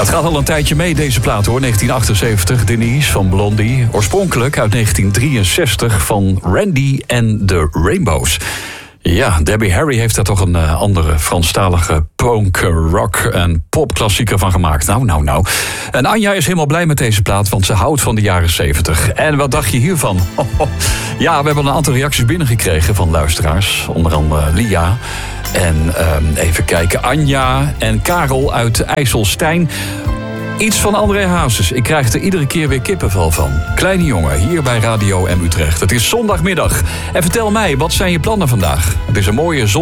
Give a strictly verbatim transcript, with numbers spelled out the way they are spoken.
Het gaat al een tijdje mee, deze plaat hoor. negentien achtenzeventig, Denise van Blondie. Oorspronkelijk uit negentien drieënzestig van Randy and the Rainbows. Ja, Debbie Harry heeft daar toch een uh, andere Franstalige punk, rock en popklassieker van gemaakt. Nou, nou, nou. En Anja is helemaal blij met deze plaat, want ze houdt van de jaren zeventig. En wat dacht je hiervan? Ja, we hebben een aantal reacties binnengekregen van luisteraars. Onder andere Lia. En um, even kijken, Anja en Karel uit IJsselstein. Iets van André Hazes. Ik krijg er iedere keer weer kippenvel van. Kleine jongen, hier bij Radio M Utrecht. Het is zondagmiddag. En vertel mij, wat zijn je plannen vandaag? Het is een mooie zon.